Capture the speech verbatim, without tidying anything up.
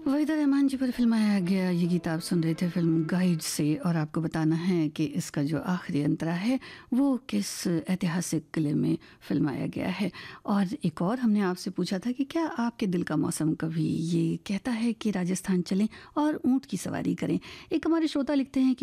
वहीदा रहमान जी पर फिल्माया गया ये गीत आप सुन रहे थे फिल्म गाइड से। और आपको बताना है कि इसका जो आखिरी अंतरा है वो किस ऐतिहासिक किले में फिल्माया गया है। और एक और हमने आपसे पूछा था कि क्या आपके दिल का मौसम कभी ये कहता है कि राजस्थान चलें और ऊँट की सवारी करें। एक हमारे श्रोता लिखते हैं कि